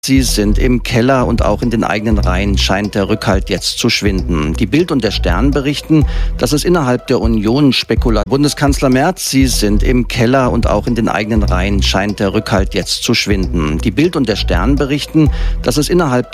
Sie sind im Keller und auch in den eigenen Reihen scheint der Rückhalt jetzt zu schwinden. Die Bild und der Stern berichten, dass es innerhalb der Union Bundeskanzler Merz, Sie sind im Keller und auch in den eigenen Reihen scheint der Rückhalt jetzt zu schwinden. Die Bild und der Stern berichten, dass es innerhalb